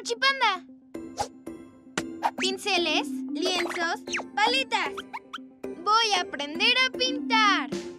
Pochipanda. Pinceles, lienzos, paletas. Voy a aprender a pintar.